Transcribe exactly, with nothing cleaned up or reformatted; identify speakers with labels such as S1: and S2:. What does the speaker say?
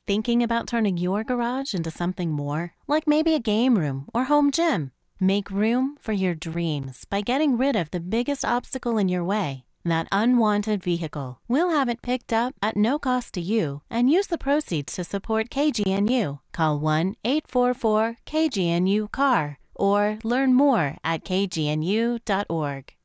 S1: Thinking about turning your garage into something more? Like maybe a game room or home gym? Make room for your dreams by getting rid of the biggest obstacle in your way, that unwanted vehicle. We'll have it picked up at no cost to you and use the proceeds to support K G N U. Call one eight four four K G N U C A R or learn more at K G N U dot org.